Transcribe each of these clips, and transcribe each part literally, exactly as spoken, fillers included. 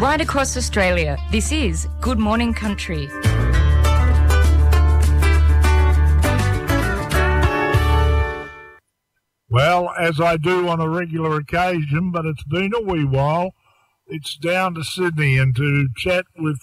Right across Australia, this is Good Morning Country. Well, as I do on a regular occasion, but it's been a wee while, it's down to Sydney and to chat with,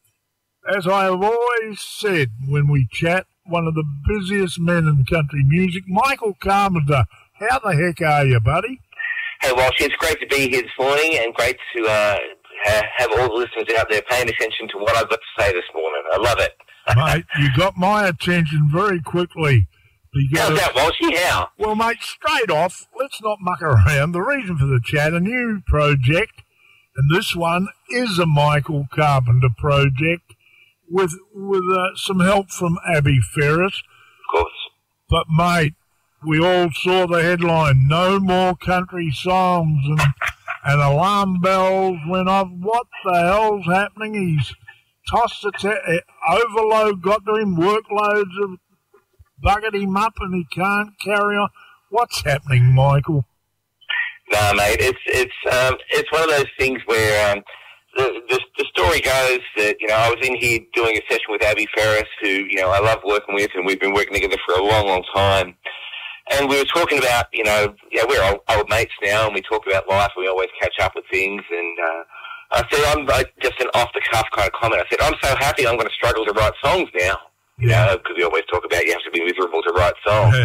as I have always said when we chat, one of the busiest men in country music, Michael Carpenter. How the heck are you, buddy? Hey, Walsh, it's great to be here this morning and great to uh, ha- have all the listeners out there paying attention to what I've got to say this morning. I love it. Mate, you got my attention very quickly. Because, how's that, Walshy? How? Well, mate, straight off, let's not muck around. The reason for the chat, a new project, and this one is a Michael Carpenter project with with uh, some help from Abby Ferris. Of course. But, mate, we all saw the headline, no more country songs, and, and alarm bells went off. What the hell's happening? He's tossed the te- overload, got to him, workloads have buggered him up and he can't carry on. What's happening, Michael? No, mate, it's it's um, it's one of those things where um, the, the the story goes that, you know, I was in here doing a session with Abby Ferris, who, you know, I love working with, and we've been working together for a long, long time. And we were talking about, you know, yeah, we're old, old mates now, and we talk about life. We always catch up with things. And uh, I said, I'm I, just an off-the-cuff kind of comment. I said, I'm so happy I'm going to struggle to write songs now. You know, because we always talk about you have to be miserable to write songs.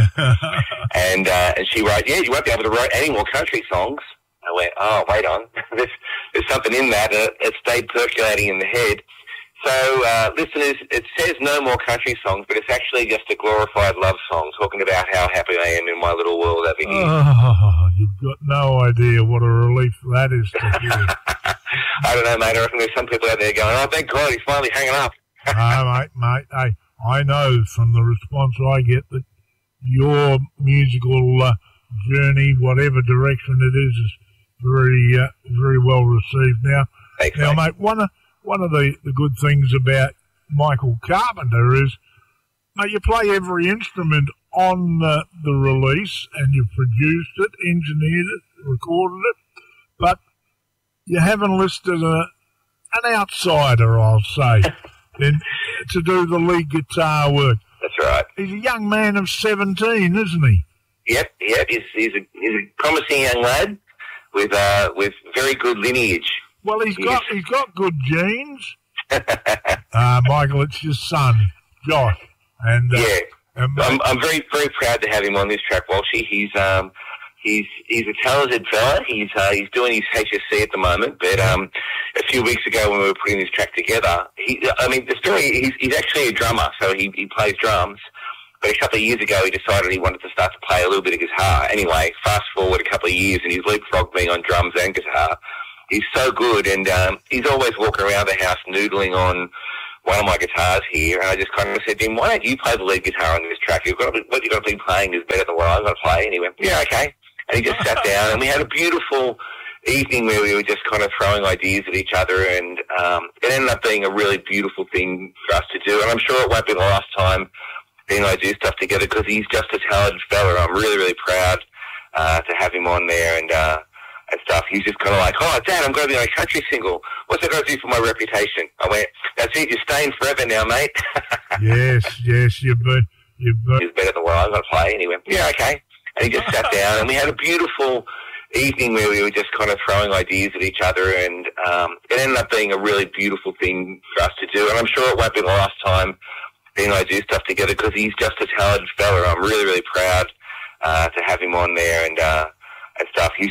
and uh, and she wrote, yeah, you won't be able to write any more country songs. I went, oh, wait on. there's, there's something in that. Uh, it stayed percolating in the head. So, uh, listeners, it says no more country songs, but it's actually just a glorified love song talking about how happy I am in my little world over here. Oh, you've got no idea what a relief that is to hear. I don't know, mate. I reckon there's some people out there going, oh, thank God, he's finally hanging up. No, mate, mate. Hey, I know from the response I get that your musical uh, journey, whatever direction it is, is very, uh, very well received. Now, Thanks, now, mate. mate, one of one of the, the good things about Michael Carpenter is, mate, you play every instrument on uh, the release, and you've produced it, engineered it, recorded it, but you haven't listed a, an outsider, I'll say. Then to do the lead guitar work. That's right. He's a young man of seventeen, isn't he? Yep, yep. He's, he's, a, he's a promising young lad with uh, with very good lineage. Well, he's got he's got good genes. uh, Michael, it's your son, Josh. And uh, yeah, and, uh, I'm, I'm very very proud to have him on this track, Walshy. He's um he's he's a talented fella. He's uh, he's doing his H S C at the moment, but um. A few weeks ago when we were putting this track together, he, I mean, the story, he's, he's actually a drummer, so he, he plays drums. But a couple of years ago, he decided he wanted to start to play a little bit of guitar. Anyway, fast forward a couple of years, and he's leapfrogged me on drums and guitar. He's so good, and um, he's always walking around the house noodling on one of my guitars here. And I just kind of said to him, why don't you play the lead guitar on this track? You've got to be, what you've got to be playing is better than what I'm going to play. And he went, yeah, okay. And he just sat down, and we had a beautiful evening where we were just kind of throwing ideas at each other, and um, it ended up being a really beautiful thing for us to do. And I'm sure it won't be the last time he and I do stuff together, because he's just a talented fella. I'm really, really proud uh, to have him on there and uh, and stuff. He's just kind of like, oh, Dad, I'm going to be on a country single. What's that going to do for my reputation? I went, that's it. You're staying forever now, mate. yes, yes, you've been, you've been. He's better than what I'm going to play. And he went, yeah, okay. And he just sat down, and we had a beautiful evening where we were just kind of throwing ideas at each other, and um, it ended up being a really beautiful thing for us to do. And I'm sure it won't be the last time he and I do stuff together, because he's just a talented fella. I'm really, really proud uh, to have him on there and uh, and stuff. He's